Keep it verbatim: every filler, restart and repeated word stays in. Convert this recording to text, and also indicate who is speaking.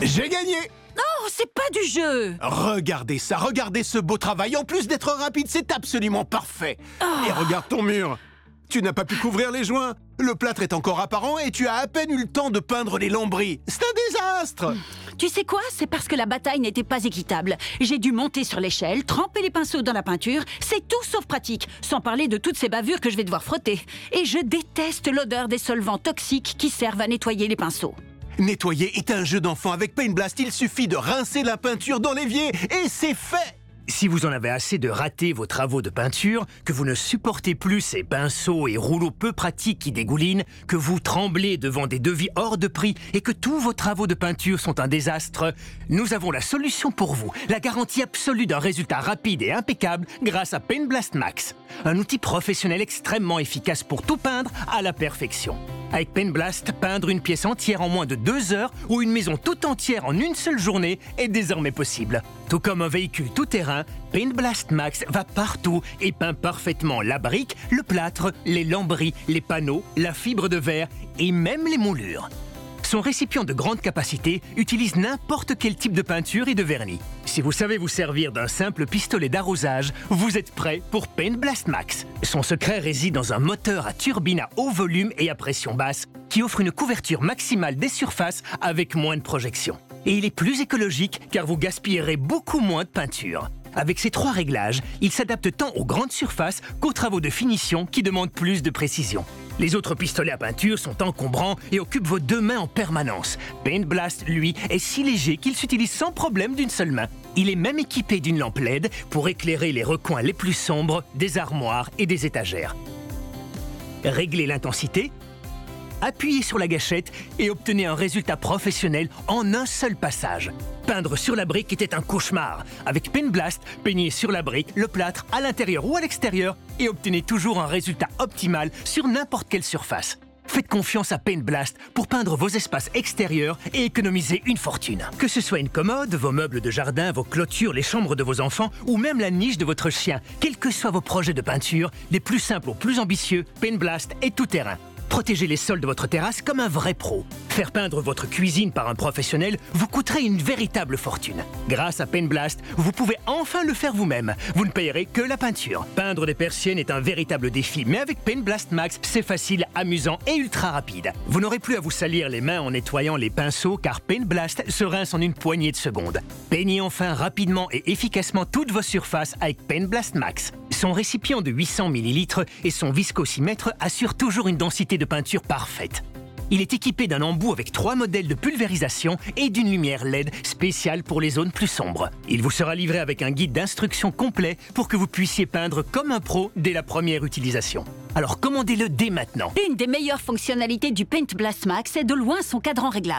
Speaker 1: J'ai gagné!
Speaker 2: Oh, c'est pas du jeu!
Speaker 1: Regardez ça, regardez ce beau travail. En plus d'être rapide, c'est absolument parfait.
Speaker 2: Oh.
Speaker 1: Et regarde ton mur. Tu n'as pas pu couvrir les joints. Le plâtre est encore apparent et tu as à peine eu le temps de peindre les lambris. C'est un désastre!
Speaker 2: Tu sais quoi? C'est parce que la bataille n'était pas équitable. J'ai dû monter sur l'échelle, tremper les pinceaux dans la peinture. C'est tout sauf pratique, sans parler de toutes ces bavures que je vais devoir frotter. Et je déteste l'odeur des solvants toxiques qui servent à nettoyer les pinceaux.
Speaker 1: Nettoyer est un jeu d'enfant. Avec Paint Blast, il suffit de rincer la peinture dans l'évier et c'est fait!
Speaker 3: Si vous en avez assez de rater vos travaux de peinture, que vous ne supportez plus ces pinceaux et rouleaux peu pratiques qui dégoulinent, que vous tremblez devant des devis hors de prix et que tous vos travaux de peinture sont un désastre, nous avons la solution pour vous, la garantie absolue d'un résultat rapide et impeccable grâce à Paint Blast Max. Un outil professionnel extrêmement efficace pour tout peindre à la perfection. Avec Paint Blast, peindre une pièce entière en moins de deux heures ou une maison tout entière en une seule journée est désormais possible. Tout comme un véhicule tout-terrain, Paint Blast Max va partout et peint parfaitement la brique, le plâtre, les lambris, les panneaux, la fibre de verre et même les moulures. Son récipient de grande capacité utilise n'importe quel type de peinture et de vernis. Si vous savez vous servir d'un simple pistolet d'arrosage, vous êtes prêt pour Paint Blast Max. Son secret réside dans un moteur à turbine à haut volume et à pression basse qui offre une couverture maximale des surfaces avec moins de projection. Et il est plus écologique car vous gaspillerez beaucoup moins de peinture. Avec ces trois réglages, il s'adapte tant aux grandes surfaces qu'aux travaux de finition qui demandent plus de précision. Les autres pistolets à peinture sont encombrants et occupent vos deux mains en permanence. Paint Blast, lui, est si léger qu'il s'utilise sans problème d'une seule main. Il est même équipé d'une lampe L E D pour éclairer les recoins les plus sombres des armoires et des étagères. Réglez l'intensité, appuyez sur la gâchette et obtenez un résultat professionnel en un seul passage. Peindre sur la brique était un cauchemar. Avec Paint Blast, peignez sur la brique, le plâtre, à l'intérieur ou à l'extérieur et obtenez toujours un résultat optimal sur n'importe quelle surface. Faites confiance à Paint Blast pour peindre vos espaces extérieurs et économiser une fortune. Que ce soit une commode, vos meubles de jardin, vos clôtures, les chambres de vos enfants ou même la niche de votre chien, quels que soient vos projets de peinture, des plus simples aux plus ambitieux, Paint Blast est tout terrain. Protégez les sols de votre terrasse comme un vrai pro. Faire peindre votre cuisine par un professionnel vous coûterait une véritable fortune. Grâce à Paint Blast, vous pouvez enfin le faire vous-même. Vous ne payerez que la peinture. Peindre des persiennes est un véritable défi, mais avec Paint Blast Max, c'est facile, amusant et ultra rapide. Vous n'aurez plus à vous salir les mains en nettoyant les pinceaux car Paint Blast se rince en une poignée de secondes. Peignez enfin rapidement et efficacement toutes vos surfaces avec Paint Blast Max. Son récipient de huit cents millilitres et son viscosimètre assurent toujours une densité de peinture parfaite. Il est équipé d'un embout avec trois modèles de pulvérisation et d'une lumière L E D spéciale pour les zones plus sombres. Il vous sera livré avec un guide d'instruction complet pour que vous puissiez peindre comme un pro dès la première utilisation. Alors commandez-le dès maintenant.
Speaker 2: Une des meilleures fonctionnalités du Paint Blast Max est de loin son cadran réglable.